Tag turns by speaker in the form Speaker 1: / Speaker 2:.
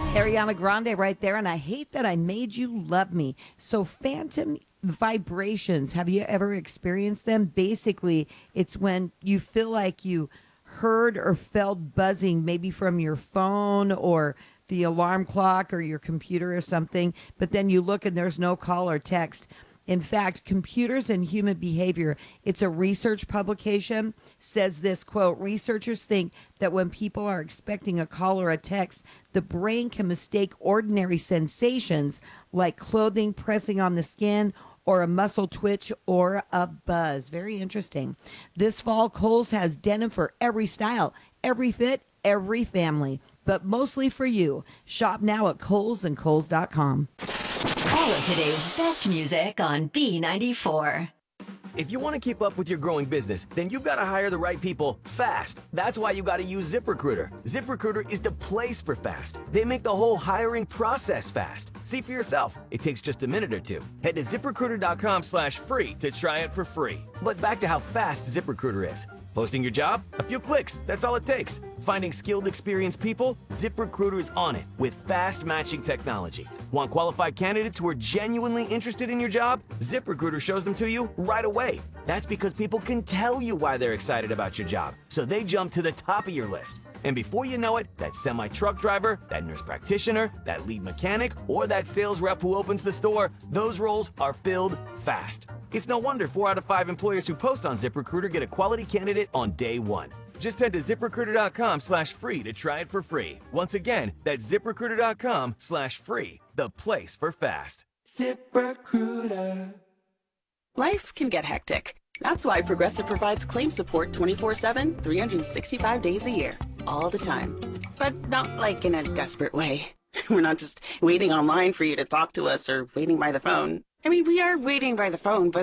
Speaker 1: Ariana Grande right there, and I hate that I made you love me. So phantom vibrations, have you ever experienced them? Basically, it's when you feel like you heard or felt buzzing, maybe from your phone or the alarm clock or your computer or something, but then you look and there's no call or text. In fact, Computers and Human Behavior, it's a research publication, says this quote, researchers think that when people are expecting a call or a text, the brain can mistake ordinary sensations like clothing pressing on the skin or a muscle twitch or a buzz. Very interesting. This fall, Kohl's has denim for every style, every fit, every family, but mostly for you. Shop now at Kohl's and Kohl's.com.
Speaker 2: All of today's best music on B94.
Speaker 3: If you want to keep up with your growing business, then you've got to hire the right people fast. That's why you got to use ZipRecruiter. ZipRecruiter is the place for fast. They make the whole hiring process fast. See for yourself. It takes just a minute or two. Head to ZipRecruiter.com/free to try it for free. But back to how fast ZipRecruiter is. Posting your job? A few clicks. That's all it takes. Finding skilled, experienced people? ZipRecruiter is on it with fast matching technology. Want qualified candidates who are genuinely interested in your job? ZipRecruiter shows them to you right away. That's because people can tell you why they're excited about your job, so they jump to the top of your list. And before you know it, that semi-truck driver, that nurse practitioner, that lead mechanic, or that sales rep who opens the store, those roles are filled fast. It's no wonder 4 out of 5 employers who post on ZipRecruiter get a quality candidate on day one. Just head to ZipRecruiter.com/free to try it for free. Once again, that's ZipRecruiter.com/free, the place for fast.
Speaker 4: ZipRecruiter. Life can get hectic. That's why Progressive provides claim support 24/7, 365 days a year, all the time. But not like in a desperate way. We're not just waiting online for you to talk to us or waiting by the phone. I mean, we are waiting by the phone, but